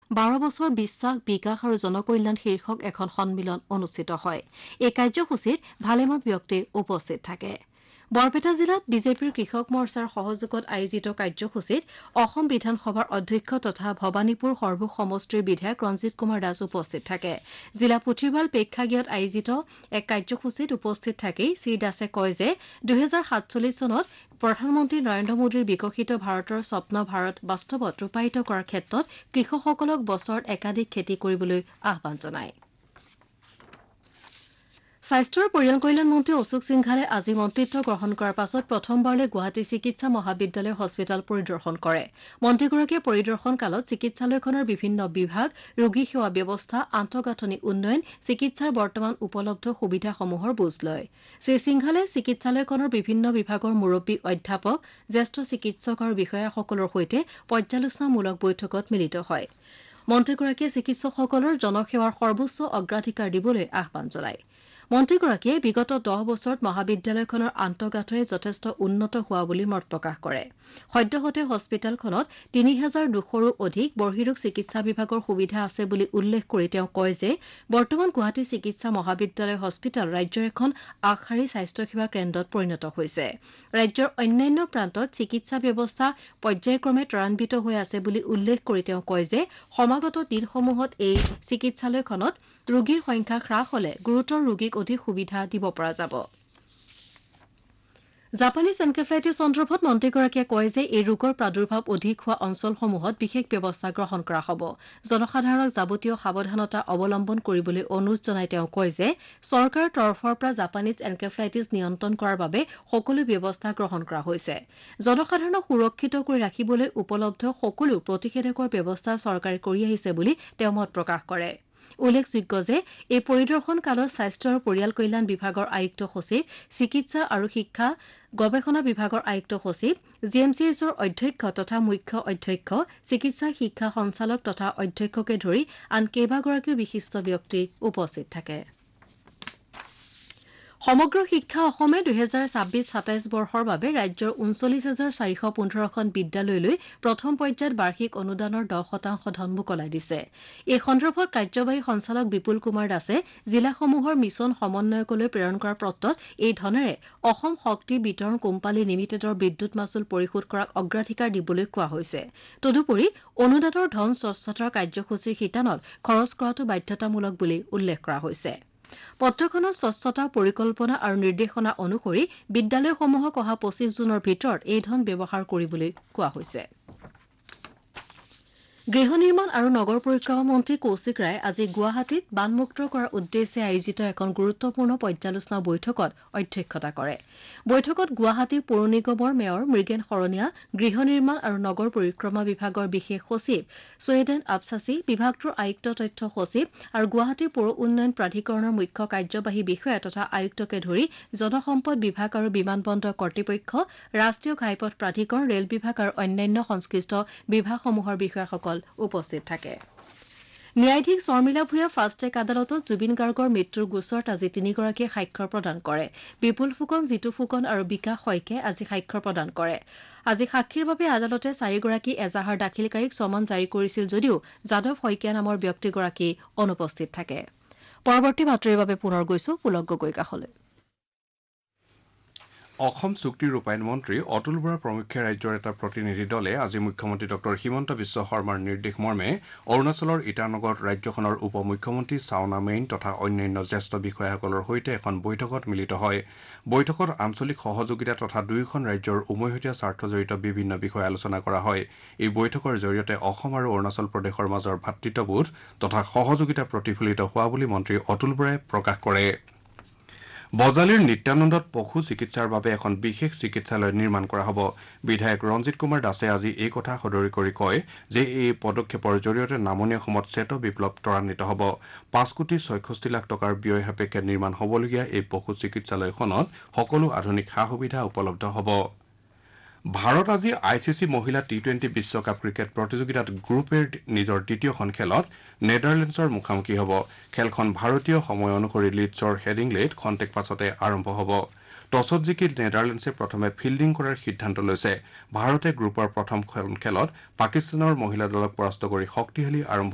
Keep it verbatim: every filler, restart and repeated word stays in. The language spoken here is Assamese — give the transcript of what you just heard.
বাৰ বছৰ বিশ্বাস বিকাশ আৰু জনকল্যাণ শীৰ্ষক এখন সন্মিলন অনুষ্ঠিত হয় এই কাৰ্যসূচীত ভালেমান ব্যক্তি উপস্থিত থাকে বৰপেটা জিলাত বিজেপিৰ কৃষক মৰ্চাৰ সহযোগত আয়োজিত কাৰ্যসূচীত অসম বিধানসভাৰ অধ্যক্ষ তথা ভৱানীপুৰ সৰ্বুক সমষ্টিৰ বিধায়ক ৰঞ্জিত কুমাৰ দাস উপস্থিত থাকে জিলা পুথিভঁৰাল প্ৰেক্ষাগৃহত আয়োজিত এক কাৰ্যসূচীত উপস্থিত থাকি শ্ৰীদাসে কয় যে দুহেজাৰ সাতচল্লিছ চনত প্ৰধানমন্ত্ৰী নৰেন্দ্ৰ মোদীৰ বিকশিত ভাৰতৰ স্বপ্ন ভাৰত বাস্তৱত ৰূপায়িত কৰাৰ ক্ষেত্ৰত কৃষকসকলক বছৰত একাধিক খেতি কৰিবলৈ আহ্বান জনায় স্বাস্থ্য আৰু পৰিয়াল কল্যাণ মন্ত্ৰী অশোক সিংঘালে আজি মন্ত্ৰিত্ব গ্ৰহণ কৰাৰ পাছত প্ৰথমবাৰলৈ গুৱাহাটী চিকিৎসা মহাবিদ্যালয় হস্পিতাল পৰিদৰ্শন কৰে মন্ত্ৰীগৰাকীয়ে পৰিদৰ্শন কালত চিকিৎসালয়খনৰ বিভিন্ন বিভাগ ৰোগী সেৱা ব্যৱস্থা আন্তঃগাঁথনি উন্নয়ন চিকিৎসাৰ বৰ্তমান উপলব্ধ সুবিধাসমূহৰ বুজ লয় শ্ৰীসিংঘালে চিকিৎসালয়খনৰ বিভিন্ন বিভাগৰ মুৰব্বী অধ্যাপক জ্যেষ্ঠ চিকিৎসক আৰু বিষয়াসকলৰ সৈতে পৰ্যালোচনামূলক বৈঠকত মিলিত হয় মন্ত্ৰীগৰাকীয়ে চিকিৎসকসকলৰ জনসেৱাৰ সৰ্বোচ্চ অগ্ৰাধিকাৰ দিবলৈ আহ্বান জনায় মন্ত্ৰীগৰাকীয়ে বিগত দহ বছৰত মহাবিদ্যালয়খনৰ আন্তঃগাঁথনি যথেষ্ট উন্নত হোৱা বুলি মত প্ৰকাশ কৰে সদ্যহতে হস্পিতালখনত তিনি হাজাৰ দুশৰো অধিক বৰ্হিৰোগ চিকিৎসা বিভাগৰ সুবিধা আছে বুলি উল্লেখ কৰি তেওঁ কয় যে বৰ্তমান গুৱাহাটী চিকিৎসা মহাবিদ্যালয় হস্পিতাল ৰাজ্যৰ এখন আগশাৰী স্বাস্থ্যসেৱা কেন্দ্ৰত পৰিণত হৈছে ৰাজ্যৰ অন্যান্য প্ৰান্তত চিকিৎসা ব্যৱস্থা পৰ্যায়ক্ৰমে ত্বৰান্বিত হৈ আছে বুলি উল্লেখ কৰি তেওঁ কয় যে সমাগত দিনসমূহত এই চিকিৎসালয়খনত ৰোগীৰ সংখ্যা হ্ৰাস হলে গুৰুতৰ ৰোগীক অধিক সুবিধা দিব পৰা যাব জাপানীজ এনকেফেলাইটিছ সন্দৰ্ভত মন্ত্ৰীগৰাকীয়ে কয় যে এই ৰোগৰ প্ৰাদুৰ্ভাৱ অধিক হোৱা অঞ্চলসমূহত বিশেষ ব্যৱস্থা গ্ৰহণ কৰা হ'ব জনসাধাৰণক যাৱতীয় সাৱধানতা অৱলম্বন কৰিবলৈ অনুৰোধ জনাই তেওঁ কয় যে চৰকাৰৰ তৰফৰ পৰা জাপানীজ এনকেফেলাইটিছ নিয়ন্ত্ৰণ কৰাৰ বাবে সকলো ব্যৱস্থা গ্ৰহণ কৰা হৈছে জনসাধাৰণক সুৰক্ষিত কৰি ৰাখিবলৈ উপলব্ধ সকলো প্ৰতিষেধকৰ ব্যৱস্থা চৰকাৰে কৰি আহিছে বুলি তেওঁ মত প্ৰকাশ কৰে উল্লেখযোগ্য যে এই পৰিদৰ্শন কালত স্বাস্থ্য আৰু পৰিয়াল কল্যাণ বিভাগৰ আয়ুক্ত সচিব চিকিৎসা আৰু শিক্ষা গৱেষণা বিভাগৰ আয়ুক্ত সচিব জি এম চি এইচৰ অধ্যক্ষ তথা মুখ্য অধ্যক্ষ চিকিৎসা শিক্ষা সঞ্চালক তথা অধ্যক্ষকে ধৰি আন কেইবাগৰাকীও বিশিষ্ট ব্যক্তি উপস্থিত থাকে সমগ্ৰ শিক্ষা অসমে দুহেজাৰ ছাব্বিছ সাতাইছ বৰ্ষৰ বাবে ৰাজ্যৰ ঊনচল্লিছ হাজাৰ চাৰিশ পোন্ধৰখন বিদ্যালয়লৈ প্ৰথম পৰ্যায়ত বাৰ্ষিক অনুদানৰ দহ শতাংশ ধন মোকলাই দিছে এই সন্দৰ্ভত কাৰ্যবাহী সঞ্চালক বিপুল কুমাৰ দাসে জিলাসমূহৰ মিছন সমন্বয়কলৈ প্ৰেৰণ কৰা পত্ৰত এই ধনেৰে অসম শক্তি বিতৰণ কোম্পানী লিমিটেডৰ বিদ্যুৎ মাচুল পৰিশোধ কৰাক অগ্ৰাধিকাৰ দিবলৈ কোৱা হৈছে তদুপৰি অনুদানৰ ধন স্বচ্ছতাৰ কাৰ্যসূচীৰ শিতানত খৰচ কৰাটো বাধ্যতামূলক বুলি উল্লেখ কৰা হৈছে পত্ৰখনত স্বচ্ছতা পৰিকল্পনা আৰু নিৰ্দেশনা অনুসৰি বিদ্যালয়সমূহক অহা পঁচিছ জুনৰ ভিতৰত এই ধন ব্যৱহাৰ কৰিবলৈ কোৱা হৈছে গৃহ নিৰ্মাণ আৰু নগৰ পৰিক্ৰমা মন্ত্ৰী কৌশিক ৰায় আজি গুৱাহাটীত বানমুক্ত কৰাৰ উদ্দেশ্যে আয়োজিত এখন গুৰুত্বপূৰ্ণ পৰ্যালোচনা বৈঠকত অধ্যক্ষতা কৰে বৈঠকত গুৱাহাটী পৌৰ নিগমৰ মেয়ৰ মৃগেন শৰণীয়া গৃহ নিৰ্মাণ আৰু নগৰ পৰিক্ৰমা বিভাগৰ বিশেষ সচিব ছৈয়দান আফছাচি বিভাগটোৰ আয়ুক্ত তথ্য সচিব আৰু গুৱাহাটী পৌৰ উন্নয়ন প্ৰাধিকৰণৰ মুখ্য কাৰ্যবাহী বিষয়া তথা আয়ুক্তকে ধৰি জনসম্পদ বিভাগ আৰু বিমান বন্দৰ কৰ্তৃপক্ষ ৰাষ্ট্ৰীয় ঘাইপথ প্ৰাধিকৰণ ৰেল বিভাগ আৰু অন্যান্য সংশ্লিষ্ট বিভাগসমূহৰ বিষয়াসকল উপস্থিত থাকে ন্যায়াধীশ শৰ্মিলা ভূঞা ফাষ্ট ট্ৰেক আদালতত জুবিন গাৰ্গৰ মৃত্যুৰ গোচৰত আজি তিনিগৰাকীয়ে স্বাক্ষৰ প্ৰদান কৰে বিপুল ফুকন জিতু ফুকন আৰু বিকাশ শইকে আজি স্বাক্ষৰ প্ৰদান কৰে আজি সাক্ষীৰ বাবে আদালতে চাৰিগৰাকী এজাহাৰ দাখিলকাৰীক চমন জাৰি কৰিছিল যদিও যাদৱ শইকীয়া নামৰ ব্যক্তিগৰাকী অনুপস্থিত থাকে পৰৱৰ্তী বাতৰিৰ বাবে পুনৰ গৈছো পুলক গগৈ কাষলৈ অসম চুক্তি ৰূপায়ণ মন্ত্ৰী অতুল বৰা প্ৰমুখ্যে ৰাজ্যৰ এটা প্ৰতিনিধি দলে আজি মুখ্যমন্ত্ৰী ডঃ হিমন্ত বিশ্ব শৰ্মাৰ নিৰ্দেশ মৰ্মে অৰুণাচলৰ ইটানগৰত ৰাজ্যখনৰ উপ মুখ্যমন্ত্ৰী চাওনা মেইন তথা অন্যান্য জ্যেষ্ঠ বিষয়াসকলৰ সৈতে এখন বৈঠকত মিলিত হয় বৈঠকত আঞ্চলিক সহযোগিতা তথা দুয়োখন ৰাজ্যৰ উমৈহতীয়া স্বাৰ্থজড়িত বিভিন্ন বিষয় আলোচনা কৰা হয় এই বৈঠকৰ জৰিয়তে অসম আৰু অৰুণাচল প্ৰদেশৰ মাজৰ ভাতৃত্ববোধ তথা সহযোগিতা প্ৰতিফলিত হোৱা বুলি মন্ত্ৰী অতুল বৰাই প্ৰকাশ কৰে বজালীৰ নিত্যানন্দত পশু চিকিৎসাৰ বাবে এখন বিশেষ চিকিৎসালয় নিৰ্মাণ কৰা হ'ব বিধায়ক ৰঞ্জিত কুমাৰ দাসে আজি এই কথা সদৰি কৰি কয় যে এই পদক্ষেপৰ জৰিয়তে নামনি অসমত শ্বেত বিপ্লৱ ত্বৰান্বিত হ'ব পাঁচ কোটি ছয়ষষ্ঠি লাখ টকাৰ ব্যয় সাপেক্ষে নিৰ্মাণ হ'বলগীয়া এই পশু চিকিৎসালয়খনত সকলো আধুনিক সা সুবিধা উপলব্ধ হ'ব ভাৰত আজি আই চি চি মহিলা টি টুৱেণ্টি বিশ্বকাপ ক্ৰিকেট প্ৰতিযোগিতাত গ্ৰুপ এৰ নিজৰ দ্বিতীয়খন খেলত নেদাৰলেণ্ডছৰ মুখামুখি হ'ব খেলখন ভাৰতীয় সময় অনুসৰি লিডছৰ হেডিংলেত খন্তেক পাছতে আৰম্ভ হ'ব টছত জিকি নেদাৰলেণ্ডছে প্ৰথমে ফিল্ডিং কৰাৰ সিদ্ধান্ত লৈছে ভাৰতে গ্ৰুপৰ প্ৰথমখন খেলত পাকিস্তানৰ মহিলা দলক পৰাস্ত কৰি শক্তিশালী আৰম্ভ